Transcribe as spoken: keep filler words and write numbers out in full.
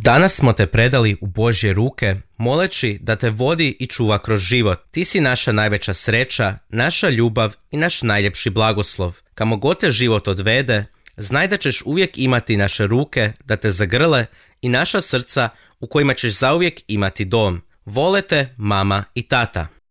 Danas smo te predali u Božje ruke, moleći da te vodi i čuva kroz život. Ti si naša najveća sreća, naša ljubav i naš najljepši blagoslov. Kamo god te život odvede, znaj da ćeš uvijek imati naše ruke da te zagrle i naša srca u kojima ćeš zauvijek imati dom. Vole te mama i tata.